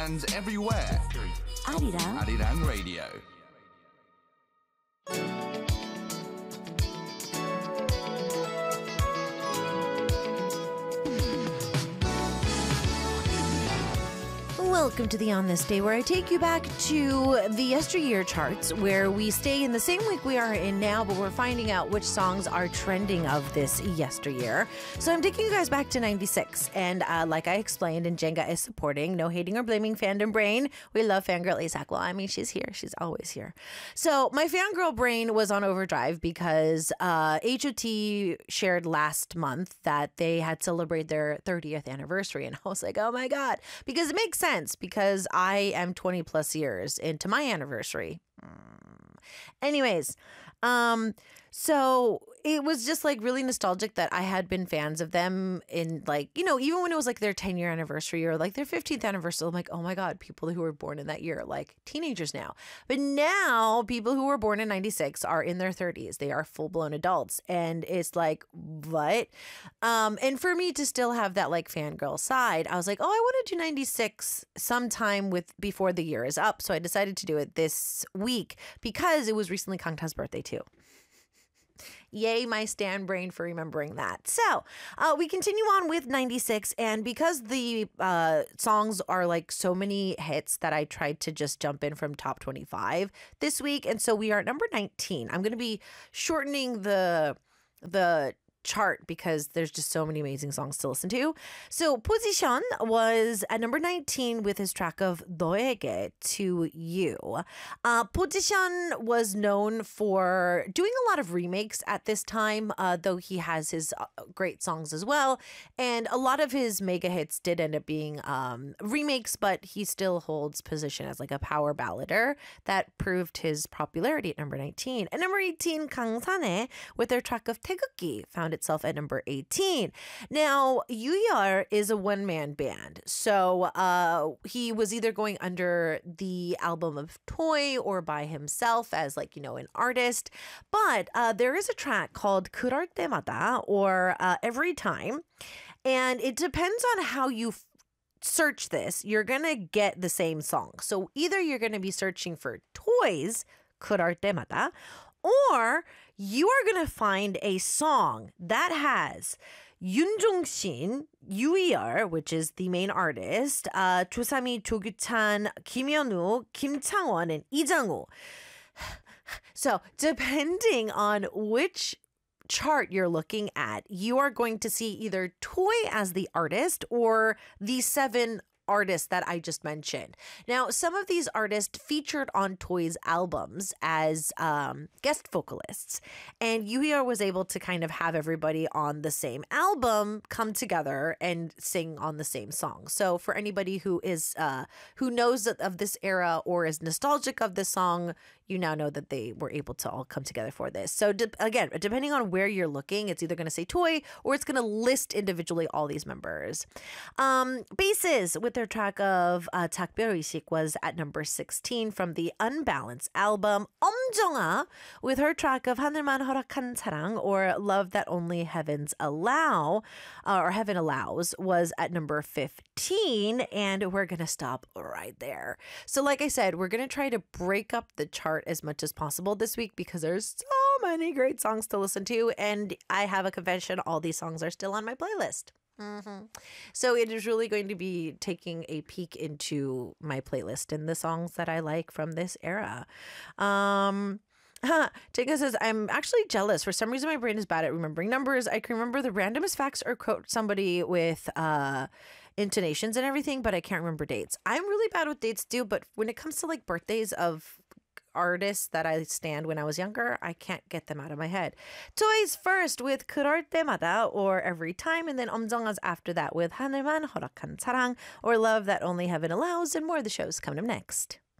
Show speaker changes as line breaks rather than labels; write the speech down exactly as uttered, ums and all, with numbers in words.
And everywhere.
아리랑
Arirang Radio.
Welcome to the On This Day, where I take you back to the yesteryear charts, where we stay in the same week we are in now, but we're finding out which songs are trending of this yesteryear. So I'm taking you guys back to ninety-six, and uh, like I explained, and Jenga is supporting, no hating or blaming fandom brain. We love fangirl Isak. Well, I mean, she's here. She's always here. So my fangirl brain was on overdrive because uh, H O T shared last month that they had celebrated their thirtieth anniversary, and I was like, oh my God, because it makes sense. Because I am twenty plus years into my anniversary. Anyways, um, so it was just like really nostalgic that I had been fans of them in like, you know, even when it was like their ten year anniversary or like their fifteenth anniversary. I'm like, oh my God, people who were born in that year, like teenagers now. But now people who were born in ninety-six are in their thirties. They are full blown adults. And it's like, what? Um, and for me to still have that like fangirl side, I was like, oh, I want to do ninety-six sometime with before the year is up. So I decided to do it this week because it was recently Kangta's birthday too. Yay, my Stan brain for remembering that. So uh, we continue on with ninety-six. And because the uh, songs are like so many hits that I tried to just jump in from top twenty-five this week. And so we are at number nineteen. I'm going to be shortening the the chart because there's just so many amazing songs to listen to. So Position was at number nineteen with his track of 너에게, to you. Uh, Position was known for doing a lot of remakes at this time, uh, though he has his uh, great songs as well. And a lot of his mega hits did end up being um, remakes, but he still holds position as like a power ballader that proved his popularity at number nineteen. At number eighteen, 강산에 with their track of 태극기 found itself at number eighteen. Now, Yuyar is a one-man band. So uh, he was either going under the album of Toy or by himself as like, you know, an artist. But uh, there is a track called 그럴 때마다 or uh, Every Time. And it depends on how you f- search this. You're going to get the same song. So either you're going to be searching for Toys, 그럴 때마다, or you are going to find a song that has Yoon Jong-shin, Yuyar, which is the main artist, uh, 조삼이, 조규찬, 김현우, Kim Chang-won, and Lee Jang-woo. So depending on which chart you're looking at, you are going to see either Toy as the artist or the seven artists that I just mentioned. Now, some of these artists featured on Toy's albums as um, guest vocalists, and Yuyar was able to kind of have everybody on the same album come together and sing on the same song. So for anybody who is uh, who knows of this era or is nostalgic of this song, you now know that they were able to all come together for this. So de- again, depending on where you're looking, it's either going to say Toy or it's going to list individually all these members. Um, Bases with their track of uh, 작별의식 was at number sixteen from the Unbalanced album. 엄정아 with her track of 하늘만 허락한 사랑 or Love That Only Heavens Allow uh, or Heaven Allows was at number fifteen, and we're going to stop right there. So like I said, we're going to try to break up the chart as much as possible this week because there's so many great songs to listen to, and I have a confession, all these songs are still on my playlist. Mm-hmm. So it is really going to be taking a peek into my playlist and the songs that I like from this era. Um, huh, Jacob says, I'm actually jealous. For some reason, my brain is bad at remembering numbers. I can remember the randomest facts or quote somebody with uh, intonations and everything, but I can't remember dates. I'm really bad with dates too, but when it comes to like birthdays of artists that I stand when I was younger, I can't get them out of my head. Toys first with 그럴 때마다 or Every Time, and then 엄정아's after that with 하늘만 허락한 사랑 or Love That Only Heaven Allows, and more of the shows coming up next.